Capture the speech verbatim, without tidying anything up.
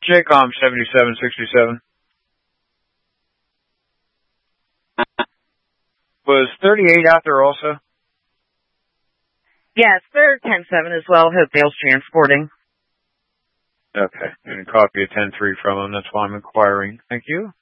J COM seventy-seven sixty-seven. Was thirty-eight out there also? Yes, they're ten seven as well. Hopedale's transporting. Okay. And a copy of ten three from them. That's why I'm inquiring. Thank you.